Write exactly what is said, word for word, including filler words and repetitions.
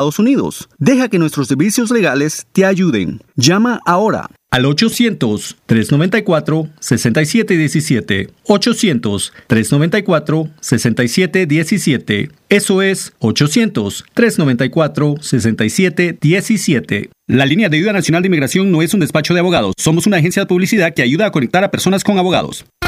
Estados Unidos. Deja que nuestros servicios legales te ayuden. Llama ahora al ochocientos, tres noventa y cuatro, sesenta y siete diecisiete. ochocientos, tres noventa y cuatro, sesenta y siete diecisiete. Eso es ochocientos, tres noventa y cuatro, sesenta y siete diecisiete. La línea de ayuda nacional de inmigración no es un despacho de abogados. Somos una agencia de publicidad que ayuda a conectar a personas con abogados.